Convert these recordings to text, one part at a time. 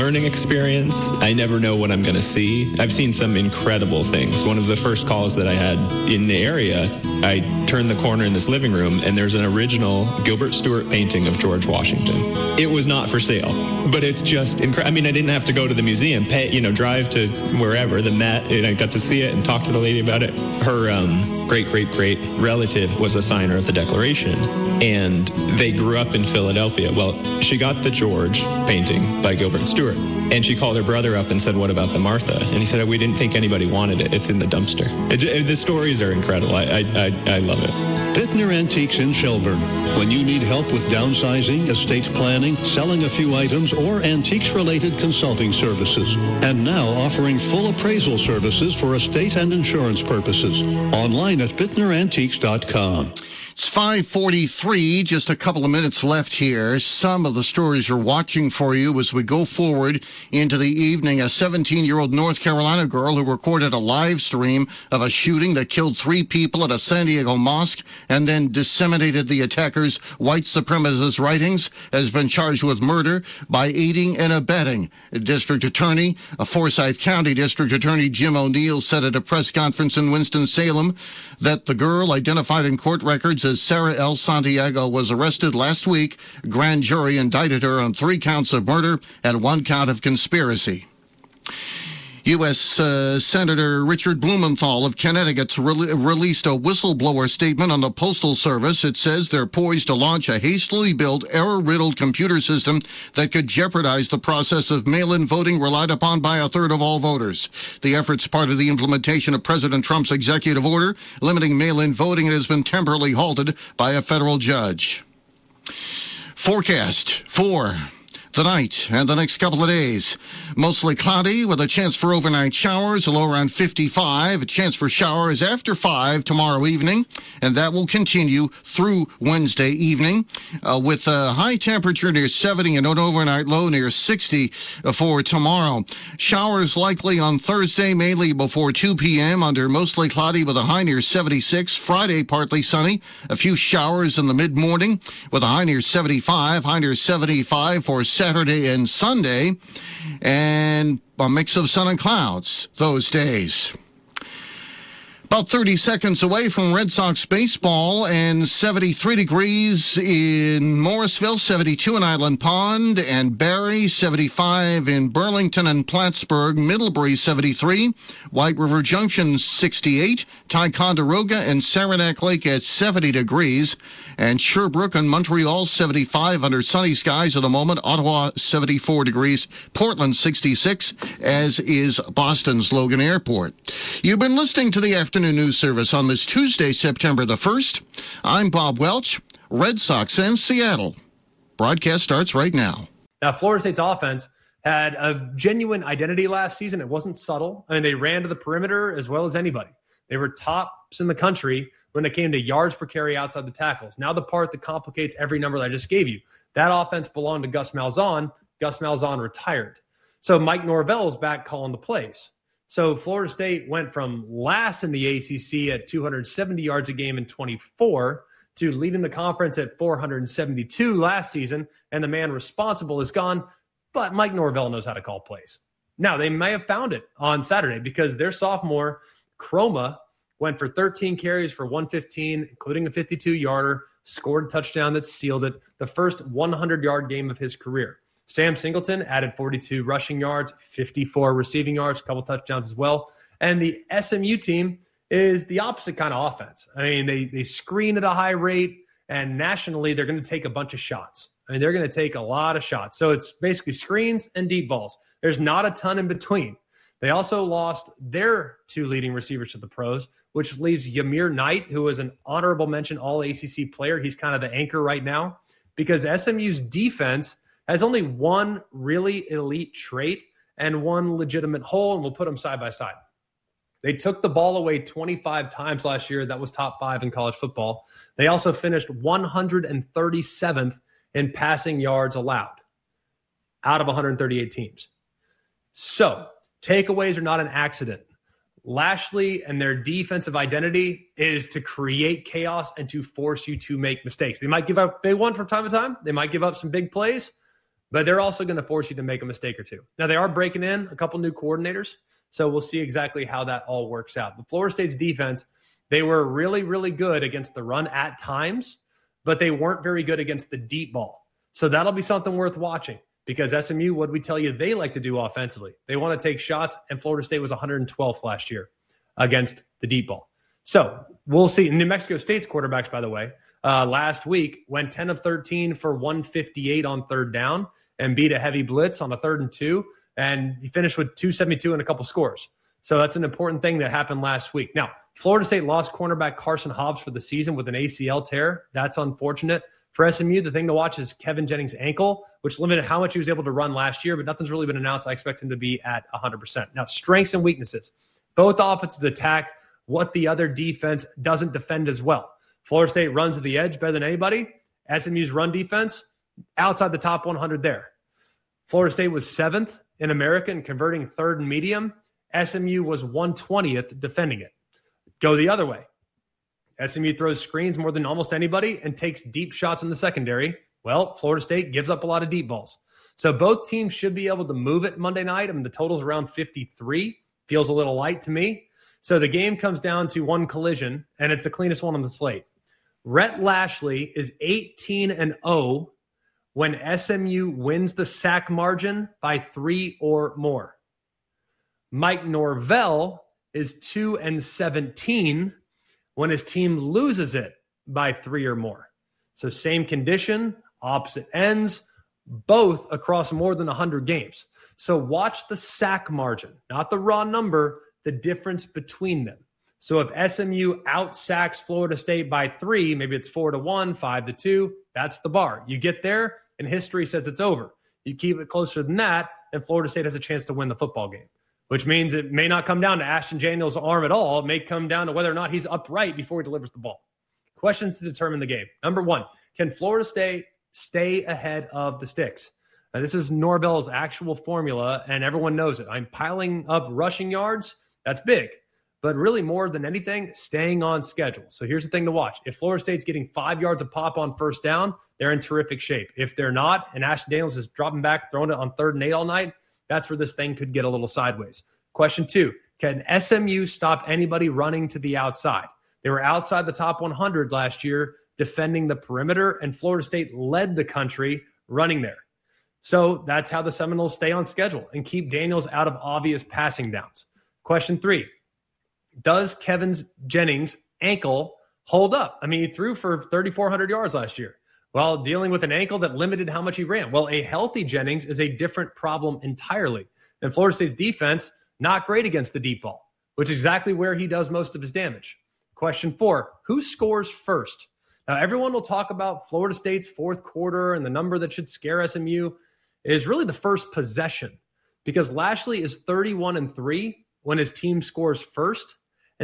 learning experience. I never know what I'm going to see. I've seen some incredible things. One of the first calls that I had in the area, I turned the corner in this living room, and there's an original Gilbert Stuart painting of George Washington. It was not for sale, but it's just incredible. I mean, I didn't have to go to the museum, drive to wherever, the Met, and I got to see it and talk to the lady about it. Her great-great-great relative was a signer of the Declaration, and they grew up in Philadelphia. Well, she got the George painting by Gilbert Stuart, and she called her brother up and said, "What about the Martha?" And he said, "We didn't think anybody wanted it. It's in the dumpster." The stories are incredible. I love it. Bittner Antiques in Shelburne. When you need help with downsizing, estate planning, selling a few items, or antiques-related consulting services. And now offering full appraisal services for estate and insurance purposes. Online at BittnerAntiques.com. It's 5:43, just a couple of minutes left here. Some of the stories you're watching for you as we go forward into the evening. A 17-year-old North Carolina girl who recorded a live stream of a shooting that killed 3 people at a San Diego mosque and then disseminated the attacker's white supremacist writings has been charged with murder by aiding and abetting. Forsyth County District Attorney Jim O'Neill said at a press conference in Winston-Salem that the girl, identified in court records as Sarah L. Santiago, was arrested last week. Grand jury indicted her on 3 counts of murder and 1 count of conspiracy. U.S. Senator Richard Blumenthal of Connecticut released a whistleblower statement on the Postal Service. It says they're poised to launch a hastily built, error-riddled computer system that could jeopardize the process of mail-in voting relied upon by a third of all voters. The effort's part of the implementation of President Trump's executive order limiting mail-in voting and has been temporarily halted by a federal judge. Forecast for tonight and the next couple of days. Mostly cloudy with a chance for overnight showers, a low around 55. A chance for showers after 5 tomorrow evening, and that will continue through Wednesday evening with a high temperature near 70 and an overnight low near 60 for tomorrow. Showers likely on Thursday, mainly before 2 p.m. under mostly cloudy with a high near 76. Friday, partly sunny. A few showers in the mid-morning with a high near 75, high near 75 for Saturday and Sunday, and a mix of sun and clouds those days. About 30 seconds away from Red Sox baseball, and 73 degrees in Morrisville, 72 in Island Pond and Barrie, 75 in Burlington and Plattsburgh, Middlebury 73, White River Junction 68, Ticonderoga and Saranac Lake at 70 degrees, and Sherbrooke and Montreal 75 under sunny skies at the moment, Ottawa 74 degrees, Portland 66, as is Boston's Logan Airport. You've been listening to the afternoon news service on this Tuesday, September the 1st. I'm Bob Welch. Red Sox and Seattle. Broadcast starts right now. Now, Florida State's offense had a genuine identity last season. It wasn't subtle. I mean, they ran to the perimeter as well as anybody. They were tops in the country when it came to yards per carry outside the tackles. Now the part that complicates every number that I just gave you. That offense belonged to Gus Malzahn. Gus Malzahn retired. So Mike Norvell is back calling the plays. So Florida State went from last in the ACC at 270 yards a game in 24 to leading the conference at 472 last season, and the man responsible is gone, but Mike Norvell knows how to call plays. Now, they may have found it on Saturday because their sophomore, Chroma, went for 13 carries for 115, including a 52-yarder, scored a touchdown that sealed it, the first 100-yard game of his career. Sam Singleton added 42 rushing yards, 54 receiving yards, a couple touchdowns as well. And the SMU team is the opposite kind of offense. I mean, they screen at a high rate, and nationally they're going to take a bunch of shots. I mean, they're going to take a lot of shots. So it's basically screens and deep balls. There's not a ton in between. They also lost their 2 leading receivers to the pros, which leaves Yamir Knight, who is an honorable mention All-ACC player. He's kind of the anchor right now because SMU's defense has only one really elite trait and one legitimate hole, and we'll put them side by side. They took the ball away 25 times last year. That was top 5 in college football. They also finished 137th in passing yards allowed out of 138 teams. So takeaways are not an accident. Lashley and their defensive identity is to create chaos and to force you to make mistakes. They might give up big one from time to time. They might give up some big plays, but they're also going to force you to make a mistake or two. Now, they are breaking in a couple new coordinators, so we'll see exactly how that all works out. But Florida State's defense, they were really, really good against the run at times, but they weren't very good against the deep ball. So that'll be something worth watching because SMU, what we tell you they like to do offensively. They want to take shots, and Florida State was 112th last year against the deep ball. So we'll see. New Mexico State's quarterbacks, by the way, last week went 10 of 13 for 158 on third down and beat a heavy blitz on a 3rd and 2. And he finished with 272 and a couple scores. So that's an important thing that happened last week. Now, Florida State lost cornerback Carson Hobbs for the season with an ACL tear. That's unfortunate. For SMU, the thing to watch is Kevin Jennings' ankle, which limited how much he was able to run last year, but nothing's really been announced. I expect him to be at 100%. Now, strengths and weaknesses. Both offenses attack what the other defense doesn't defend as well. Florida State runs to the edge better than anybody. SMU's run defense, outside the top 100 there. Florida State was 7th in America in converting 3rd and medium. SMU was 120th defending it. Go the other way. SMU throws screens more than almost anybody and takes deep shots in the secondary. Well, Florida State gives up a lot of deep balls. So both teams should be able to move it Monday night. I mean, the total's around 53. Feels a little light to me. So the game comes down to one collision, and it's the cleanest one on the slate. Rhett Lashlee is 18-0 when SMU wins the sack margin by 3 or more. Mike Norvell is 2-17 when his team loses it by 3 or more. So same condition, opposite ends, both across more than 100 games. So watch the sack margin, not the raw number, the difference between them. So if SMU out-sacks Florida State by 3, maybe it's 4-1, 5-2, that's the bar. You get there, and history says it's over. You keep it closer than that, and Florida State has a chance to win the football game, which means it may not come down to Ashton Daniels' arm at all. It may come down to whether or not he's upright before he delivers the ball. Questions to determine the game. Number 1, can Florida State stay ahead of the sticks? Now, this is Norvell's actual formula, and everyone knows it. I'm piling up rushing yards. That's big. But really more than anything, staying on schedule. So here's the thing to watch. If Florida State's getting 5 yards a pop on first down, they're in terrific shape. If they're not, and Ashton Daniels is dropping back, throwing it on 3rd and 8 all night, that's where this thing could get a little sideways. Question 2, can SMU stop anybody running to the outside? They were outside the top 100 last year defending the perimeter, and Florida State led the country running there. So that's how the Seminoles stay on schedule and keep Daniels out of obvious passing downs. Question 3, does Kevin Jennings' ankle hold up? I mean, he threw for 3,400 yards last year while dealing with an ankle that limited how much he ran. Well, a healthy Jennings is a different problem entirely. And Florida State's defense, not great against the deep ball, which is exactly where he does most of his damage. Question 4, who scores first? Now, everyone will talk about Florida State's fourth quarter, and the number that should scare SMU is really the first possession, because Lashlee is 31-3 when his team scores first and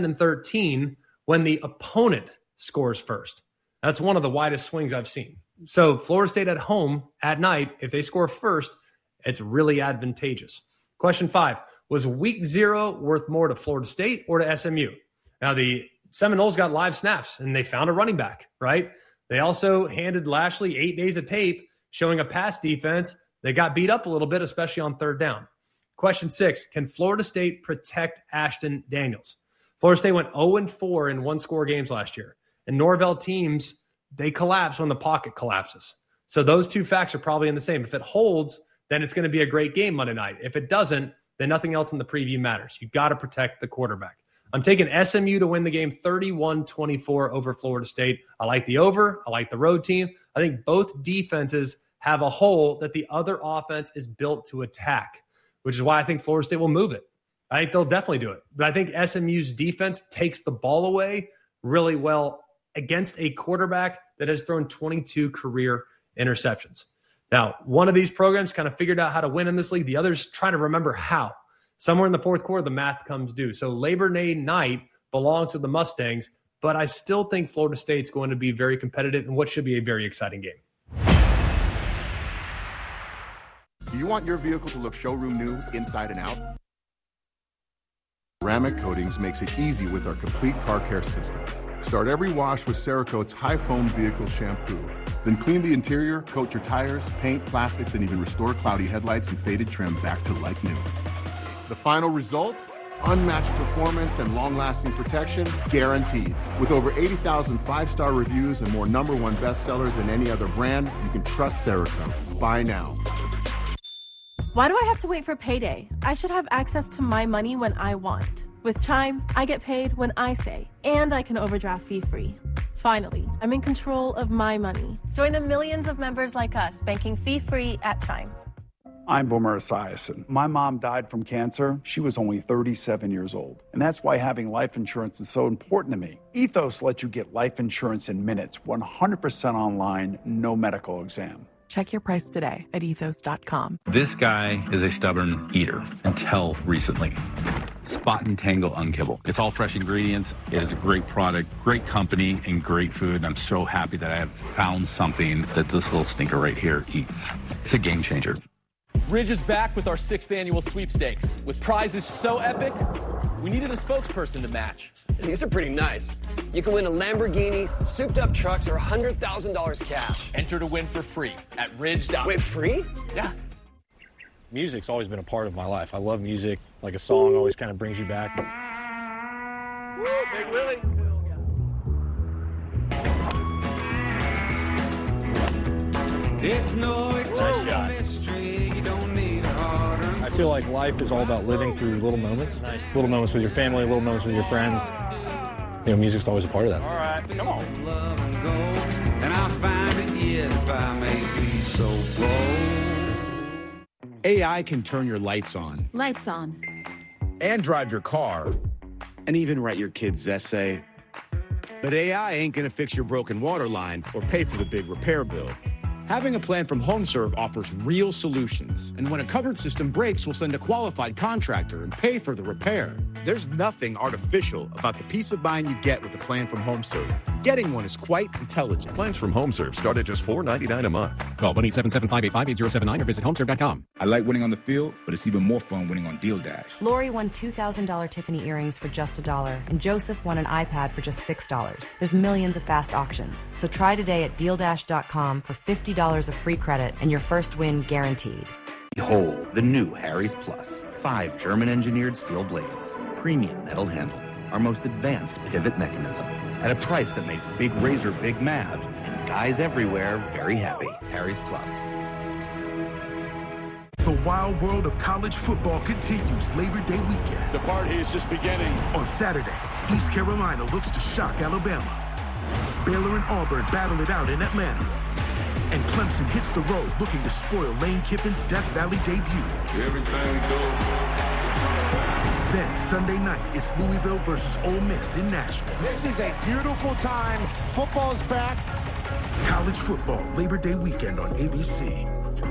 7-13 when the opponent scores first. That's one of the widest swings I've seen. So Florida State at home at night, if they score first, it's really advantageous. Question 5, was week 0 worth more to Florida State or to SMU? Now, the Seminoles got live snaps, and they found a running back, right? They also handed Lashlee 8 days of tape showing a pass defense. They got beat up a little bit, especially on 3rd down. Question 6, can Florida State protect Ashton Daniels? Florida State went 0-4 in one-score games last year. And Norvell teams, they collapse when the pocket collapses. So those two facts are probably in the same. If it holds, then it's going to be a great game Monday night. If it doesn't, then nothing else in the preview matters. You've got to protect the quarterback. I'm taking SMU to win the game 31-24 over Florida State. I like the over. I like the road team. I think both defenses have a hole that the other offense is built to attack, which is why I think Florida State will move it. I think they'll definitely do it. But I think SMU's defense takes the ball away really well against a quarterback that has thrown 22 career interceptions. Now, one of these programs kind of figured out how to win in this league. The other's trying to remember how. Somewhere in the fourth quarter, the math comes due. So Labor Day night belongs to the Mustangs, but I still think Florida State's going to be very competitive in what should be a very exciting game. Do you want your vehicle to look showroom new, inside and out? Ceramic Coatings makes it easy with our complete car care system. Start every wash with Cerakote's high foam vehicle shampoo. Then clean the interior, coat your tires, paint, plastics, and even restore cloudy headlights and faded trim back to like new. The final result? Unmatched performance and long-lasting protection guaranteed. With over 80,000 five-star reviews and more #1 bestsellers than any other brand, you can trust Cerakote. Buy now. Why do I have to wait for payday? I should have access to my money when I want. With Chime, I get paid when I say, and I can overdraft fee-free. Finally, I'm in control of my money. Join the millions of members like us banking fee-free at Chime. I'm Boomer Esiason. My mom died from cancer. She was only 37 years old. And that's why having life insurance is so important to me. Ethos lets you get life insurance in minutes, 100% online, no medical exam. Check your price today at ethos.com. This guy is a stubborn eater until recently. Spot and Tangle Unkibble. It's all fresh ingredients. It is a great product, great company, and great food. I'm so happy that I have found something that this little stinker right here eats. It's a game changer. Ridge is back with our 6th annual sweepstakes. With prizes so epic, we needed a spokesperson to match. These are pretty nice. You can win a Lamborghini, souped-up trucks, or $100,000 cash. Enter to win for free at Ridge. Wait, free? Yeah. Music's always been a part of my life. I love music. Like a song always kind of brings you back. Woo, Big Willie. It's no eternal mystery. You don't need harder. I feel like life is all about living through little moments. Nice. Little moments with your family, little moments with your friends. You know, music's always a part of that. All right, come on. And I'll find it yet if I may be so bold. AI can turn your lights on. Lights on. And drive your car. And even write your kid's essay. But AI ain't gonna fix your broken water line or pay for the big repair bill. Having a plan from HomeServe offers real solutions. And when a covered system breaks, we'll send a qualified contractor and pay for the repair. There's nothing artificial about the peace of mind you get with a plan from HomeServe. Getting one is quite intelligent. Plans from HomeServe start at just $4.99 a month. Call 1-877-585-8079 or visit HomeServe.com. I like winning on the field, but it's even more fun winning on Deal Dash. Lori won $2,000 Tiffany earrings for just $1, and Joseph won an iPad for just $6. There's millions of fast auctions. So try today at DealDash.com for $50 of free credit and your first win guaranteed. Behold, the new Harry's Plus. 5 German-engineered steel blades, premium metal handle, our most advanced pivot mechanism, at a price that makes Big Razor big mad and guys everywhere very happy. Harry's Plus. The wild world of college football continues Labor Day weekend. The party is just beginning. On Saturday, East Carolina looks to shock Alabama. Baylor and Auburn battle it out in Atlanta. And Clemson hits the road looking to spoil Lane Kiffin's Death Valley debut. Everything goes. Then Sunday night, it's Louisville versus Ole Miss in Nashville. This is a beautiful time. Football's back. College football, Labor Day weekend on ABC.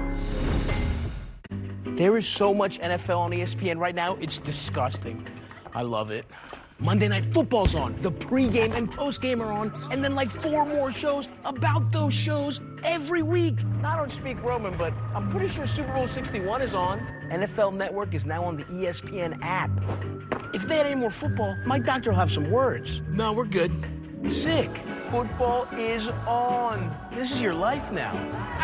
There is so much NFL on ESPN right now, it's disgusting. I love it. Monday Night Football's on, the pregame and postgame are on, and then like 4 more shows about those shows every week. I don't speak Roman, but I'm pretty sure Super Bowl 61 is on. NFL Network is now on the ESPN app. If they had any more football, my doctor will have some words. No, we're good. Sick. Football is on. This is your life now.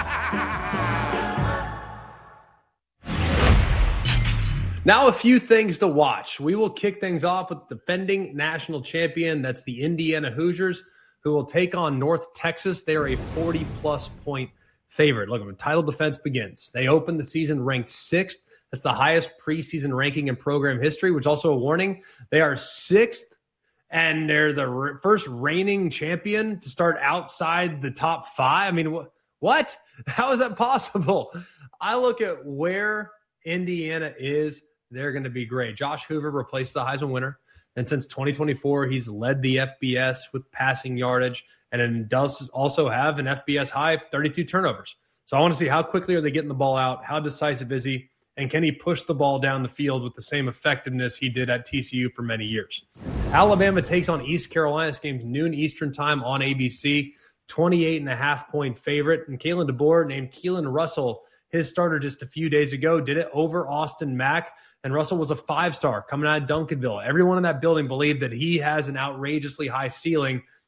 Now a few things to watch. We will kick things off with the defending national champion. That's the Indiana Hoosiers, who will take on North Texas. They are a 40-plus point favorite. Look, when title defense begins, they opened the season ranked 6th. That's the highest preseason ranking in program history, which is also a warning. They are 6th, and they're the first reigning champion to start outside the top 5. I mean, what? How is that possible? I look at where Indiana is. They're going to be great. Josh Hoover replaced the Heisman winner. And since 2024, he's led the FBS with passing yardage and does also have an FBS high 32 turnovers. So I want to see how quickly are they getting the ball out? How decisive is he? And can he push the ball down the field with the same effectiveness he did at TCU for many years? Alabama takes on East Carolina. This game's noon Eastern time on ABC. 28.5-point favorite. And Kalen DeBoer named Keelan Russell his starter just a few days ago, did it over Austin Mack. And Russell was a 5-star coming out of Duncanville. Everyone in that building believed that he has an outrageously high ceiling.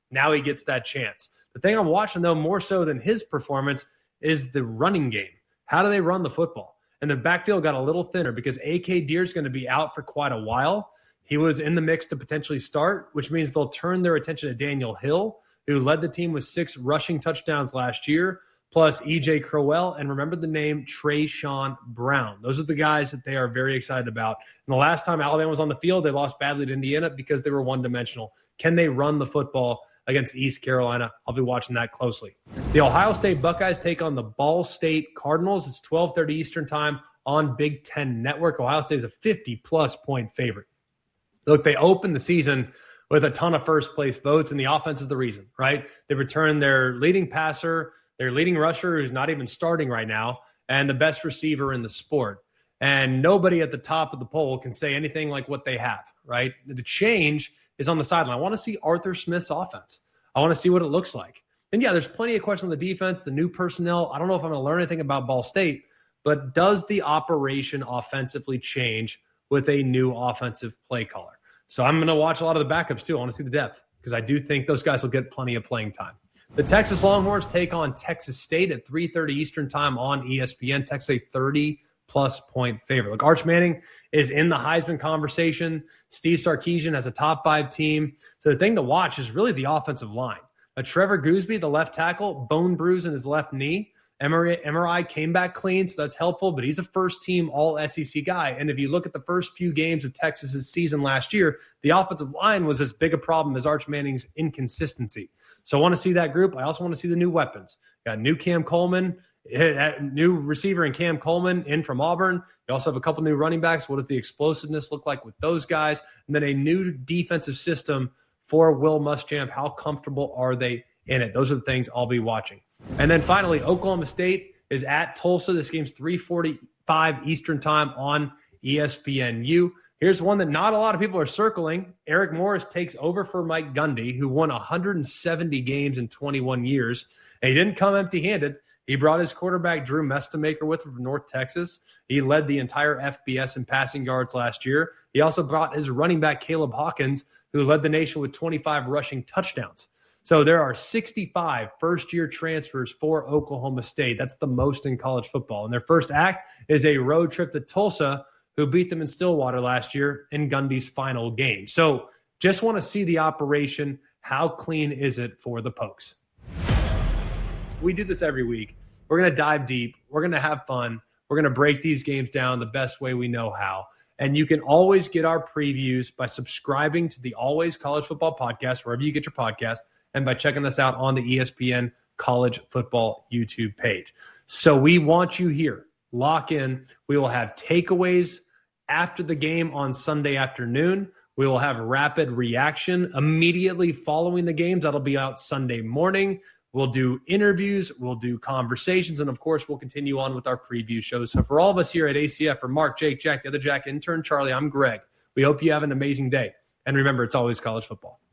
Now he gets that chance. The thing I'm watching, though, more so than his performance is the running game. How do they run the football? And the backfield got a little thinner because A.K. Deer's going to be out for quite a while. He was in the mix to potentially start, which means they'll turn their attention to Daniel Hill, who led the team with 6 rushing touchdowns last year, plus E.J. Crowell, and remember the name Trayshawn Brown. Those are the guys that they are very excited about. And the last time Alabama was on the field, they lost badly to Indiana because they were one-dimensional. Can they run the football against East Carolina? I'll be watching that closely. The Ohio State Buckeyes take on the Ball State Cardinals. It's 12:30 Eastern time on Big Ten Network. Ohio State is a 50-plus point favorite. Look, they opened the season with a ton of first-place votes, and the offense is the reason, right? They returned their leading passer, their leading rusher, who's not even starting right now, and the best receiver in the sport. And nobody at the top of the poll can say anything like what they have, right? The change is on the sideline. I want to see Arthur Smith's offense. I want to see what it looks like. And yeah, there's plenty of questions on the defense, the new personnel. I don't know if I'm going to learn anything about Ball State, but does the operation offensively change with a new offensive play caller? So I'm going to watch a lot of the backups too. I want to see the depth because I do think those guys will get plenty of playing time. The Texas Longhorns take on Texas State at 3:30 Eastern time on ESPN. Texas a 30-plus point favorite. Look, Arch Manning is in the Heisman conversation. Steve Sarkisian has a top 5 team. So the thing to watch is really the offensive line. Trevor Gooseby, the left tackle, bone bruise in his left knee. MRI came back clean, so that's helpful, but he's a first-team all-SEC guy. And if you look at the first few games of Texas's season last year, the offensive line was as big a problem as Arch Manning's inconsistency. So I want to see that group. I also want to see the new weapons. Got new Cam Coleman, new receiver in Cam Coleman in from Auburn. You also have a couple new running backs. What does the explosiveness look like with those guys? And then a new defensive system for Will Muschamp. How comfortable are they in it? Those are the things I'll be watching. And then finally, Oklahoma State is at Tulsa. This game's 3:45 Eastern time on ESPNU. Here's one that not a lot of people are circling. Eric Morris takes over for Mike Gundy, who won 170 games in 21 years. And he didn't come empty-handed. He brought his quarterback, Drew Mestamaker, with him from North Texas. He led the entire FBS in passing yards last year. He also brought his running back, Caleb Hawkins, who led the nation with 25 rushing touchdowns. So there are 65 first-year transfers for Oklahoma State. That's the most in college football. And their first act is a road trip to Tulsa, who beat them in Stillwater last year in Gundy's final game. So just want to see the operation. How clean is it for the Pokes? We do this every week. We're going to dive deep. We're going to have fun. We're going to break these games down the best way we know how. And you can always get our previews by subscribing to the Always College Football Podcast, wherever you get your podcast, and by checking us out on the ESPN College Football YouTube page. So we want you here. Lock in. We will have takeaways after the game on Sunday afternoon. We will have rapid reaction immediately following the games. That'll be out Sunday morning. We'll do interviews. We'll do conversations. And, of course, we'll continue on with our preview shows. So for all of us here at ACF, for Mark, Jake, Jack, the other Jack, intern Charlie, I'm Greg. We hope you have an amazing day. And remember, it's always college football.